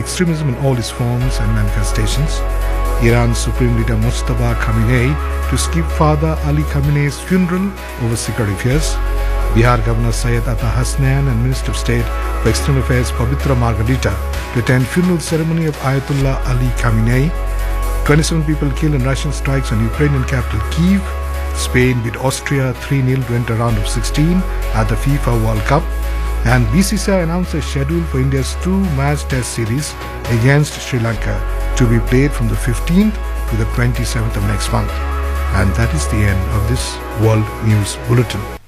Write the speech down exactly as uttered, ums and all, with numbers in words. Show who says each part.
Speaker 1: extremism in all its forms and manifestations. Iran's Supreme Leader Mojtaba Khamenei to skip Father Ali Khamenei's funeral over security fears. Bihar Governor Syed Ata Hasnan and Minister of State for External Affairs Pavitra Margarita to attend funeral ceremony of Ayatollah Ali Khamenei. twenty-seven people killed in Russian strikes on Ukrainian capital Kyiv. Spain beat Austria three nil to enter round of sixteen at the FIFA World Cup. And B C C I announced a schedule for India's two-match test series against Sri Lanka to be played from the fifteenth to the twenty-seventh of next month. And that is the end of this World News Bulletin.